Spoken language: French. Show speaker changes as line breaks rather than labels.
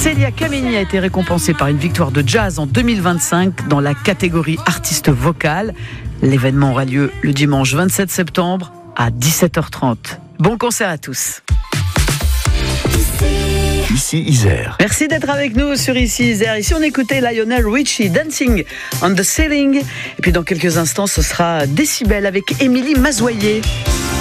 Célia Kameni a été récompensée par une victoire de jazz en 2025 dans la catégorie artiste vocal. L'événement aura lieu le dimanche 27 septembre à 17h30. Bon concert à tous.
Ici Isère.
Merci d'être avec nous sur Ici Isère. Ici on écoutait Lionel Richie, Dancing on the Ceiling. Et puis dans quelques instants ce sera Décibel avec Émilie Mazoyer.